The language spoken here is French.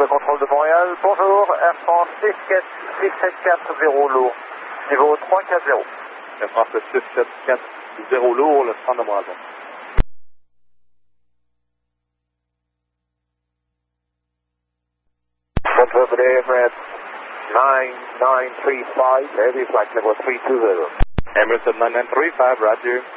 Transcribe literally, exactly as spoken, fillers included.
Le contrôle de Montréal, bonjour, Air France six sept quatre zéro lourd, niveau trois quatre zéro. Air France six sept quatre zéro lourd, le centre de Montréal. Control for Emirates nine nine three five, heavy flight level three two zero. Emirates at nine nine three five, roger.